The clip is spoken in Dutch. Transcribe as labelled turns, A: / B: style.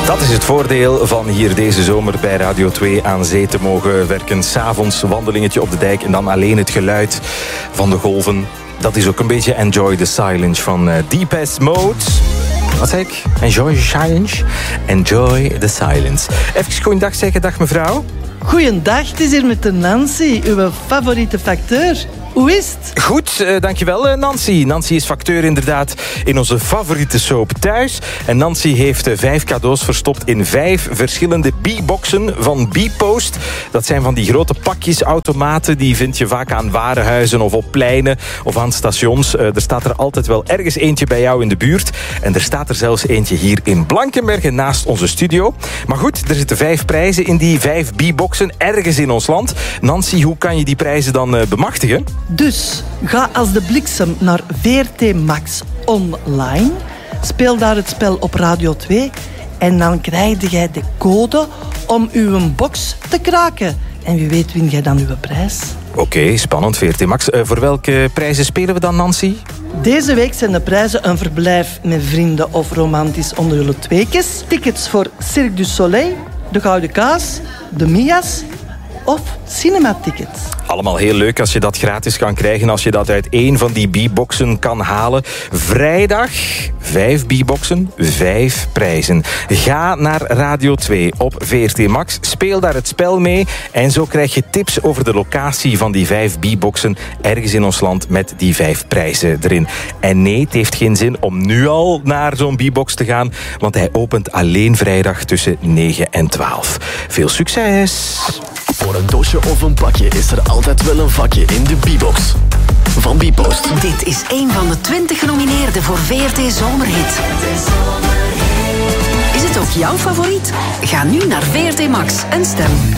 A: Dat is het voordeel van hier deze zomer bij Radio 2 aan zee te mogen werken. 's Avonds wandelingetje op de dijk en dan alleen het geluid van de golven. Dat is ook een beetje Enjoy the Silence van Deepest Mode. Wat zei ik? Enjoy the silence. Enjoy the silence. Even goeiedag zeggen, dag mevrouw.
B: Goeiedag, het is hier met de Nancy, uw favoriete facteur. Hoe is het?
A: Goed, dankjewel Nancy. Nancy is facteur inderdaad in onze favoriete soap Thuis. En Nancy heeft 5 cadeaus verstopt in 5 verschillende B-boxen van B-Post. Dat zijn van die grote pakjes, automaten. Die vind je vaak aan warenhuizen of op pleinen of aan stations. Er staat er altijd wel ergens eentje bij jou in de buurt. En er staat er zelfs eentje hier in Blankenbergen naast onze studio. Maar goed, er zitten 5 prijzen in die 5 B-boxen ergens in ons land. Nancy, hoe kan je die prijzen dan bemachtigen?
B: Dus ga als de bliksem naar VRT Max online. Speel daar het spel op Radio 2. En dan krijg jij de code om uw box te kraken. En wie weet win jij dan uw prijs.
A: Oké, spannend, VRT Max. Voor welke prijzen spelen we dan, Nancy?
B: Deze week zijn de prijzen een verblijf met vrienden of romantisch onder jullie tweekes. Tickets voor Cirque du Soleil, de Gouden Kaas, de Mia's of cinematickets.
A: Allemaal heel leuk als je dat gratis kan krijgen, als je dat uit één van die B-boxen kan halen. Vrijdag 5 B-boxen, 5 prijzen. Ga naar Radio 2 op VRT Max, speel daar het spel mee en zo krijg je tips over de locatie van die 5 B-boxen ergens in ons land met die 5 prijzen erin. En nee, het heeft geen zin om nu al naar zo'n B-box te gaan, want hij opent alleen vrijdag tussen 9 en 12. Veel succes!
C: Voor een doosje of een pakje is er altijd wel een vakje in de B-box van B-Post.
D: Dit is een van de 20 genomineerden voor VRT Zomerhit. Is het ook jouw favoriet? Ga nu naar VRT Max en stem.